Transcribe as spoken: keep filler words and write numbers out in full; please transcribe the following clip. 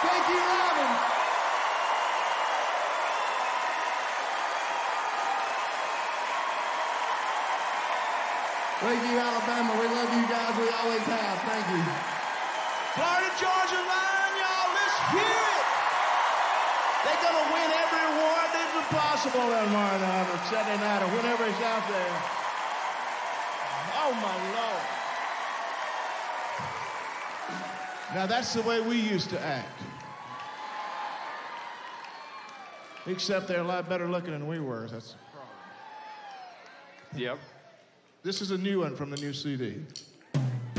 Thank you, Robin. Thank you, Alabama. We love you guys. We always have. Thank you. Florida Georgia Line, y'all, let's hear it. They're going to win every award that's possible tomorrow night or Saturday night or whenever it's out there. Oh, my Lord. Now, that's the way we used to act. Except they're a lot better looking than we were. That's the problem. Yep. This is a new one from the new C D.